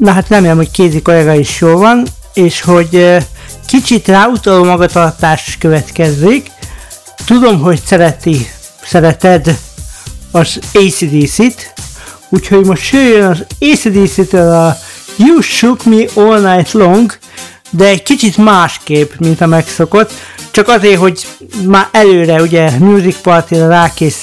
Na hát remélem, hogy Kézi kollega is jól van, és hogy kicsit ráutaló magatartás következzék. Tudom, hogy szereted az AC/DC-t, úgyhogy most jöjjön az AC/DC-től a You Shook Me All Night Long, de egy kicsit másképp, mint a megszokott, csak azért, hogy már előre ugye Music Party-ra rákészül